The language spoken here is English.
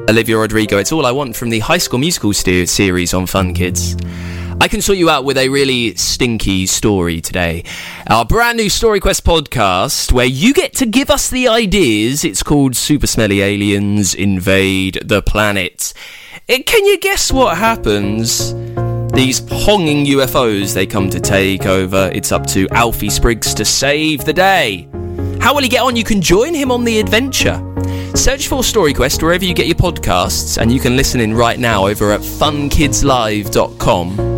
Olivia Rodrigo, It's All I Want from the High School Musical series on Fun Kids. I can sort you out with a really stinky story today. Our brand new Story Quest podcast, where you get to give us the ideas. It's called Super Smelly Aliens Invade the Planet. Can you guess what happens? These honging UFOs, they come to take over. It's up to Alfie Spriggs to save the day. How will he get on? You can join him on the adventure. Search for Story Quest wherever you get your podcasts, and you can listen in right now over at funkidslive.com.